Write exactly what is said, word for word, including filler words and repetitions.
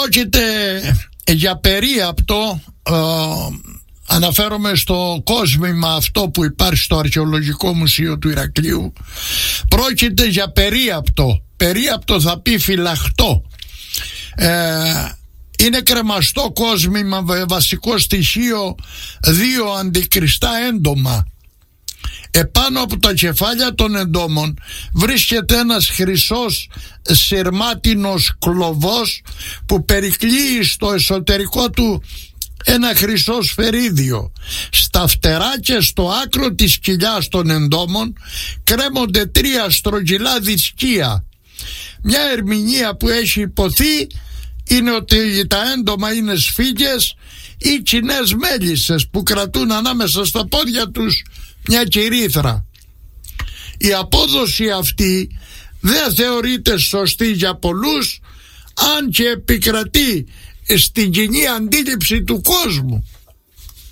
Πρόκειται για περίαπτο, ε, αναφέρομαι στο κόσμημα αυτό που υπάρχει στο Αρχαιολογικό Μουσείο του Ηρακλείου. Πρόκειται για περίαπτο, περίαπτο θα πει φυλαχτό, ε, είναι κρεμαστό κόσμημα, βασικό στοιχείο δύο αντικριστά έντομα. Επάνω από τα κεφάλια των εντόμων βρίσκεται ένας χρυσός σειρμάτινος κλωβός που περικλείει στο εσωτερικό του ένα χρυσό σφαιρίδιο. Στα φτερά και στο άκρο της κοιλιάς των εντόμων κρέμονται τρία στρογγυλά δισκία. Μια ερμηνεία που έχει υποθεί είναι ότι τα έντομα είναι σφίγγες ή κοινές μέλισσες που κρατούν ανάμεσα στα πόδια τους μια κυρίθρα. Η απόδοση αυτή δεν θεωρείται σωστή για πολλούς, αν και επικρατεί στην κοινή αντίληψη του κόσμου.